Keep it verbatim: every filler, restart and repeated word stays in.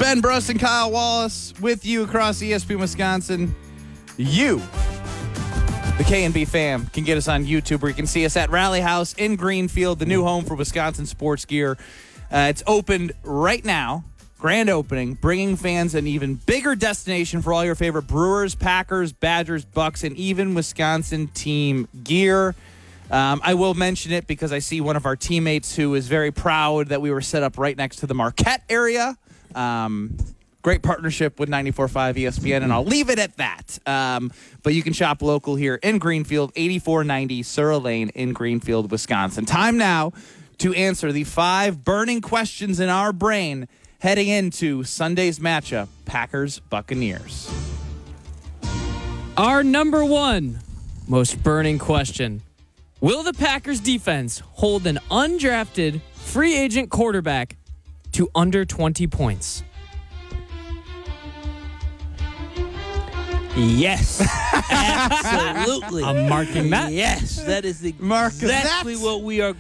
Ben Bruss and Kyle Wallace with you across E S P N Wisconsin. You, the K and B fam, can get us on YouTube, where you can see us at Rally House in Greenfield, the new home for Wisconsin sports gear. Uh, it's opened right now, grand opening, bringing fans an even bigger destination for all your favorite Brewers, Packers, Badgers, Bucks, and even Wisconsin team gear. Um, I will mention it because I see one of our teammates who is very proud that we were set up right next to the Marquette area. Um, great partnership with ninety-four point five E S P N, and I'll leave it at that. Um, but you can shop local here in Greenfield, eighty-four ninety Surra Lane in Greenfield, Wisconsin. Time now to answer the five burning questions in our brain heading into Sunday's matchup, Packers-Buccaneers. Our number one most burning question. Will the Packers defense hold an undrafted free agent quarterback to under twenty points? Yes, absolutely. I'm marking that. Yes, that is Mark exactly that. what we are